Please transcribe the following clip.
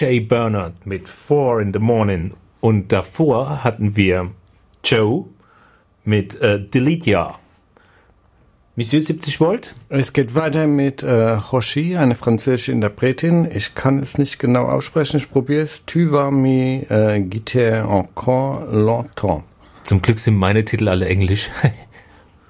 DJ Bernard mit 4 in the Morning. Und davor hatten wir Joe mit Delete Ya. Monsieur 70 Volt? Es geht weiter mit Rochi, eine französische Interpretin. Ich kann es nicht genau aussprechen, ich probiere es. Tu vas me guider encore longtemps. Zum Glück sind meine Titel alle englisch.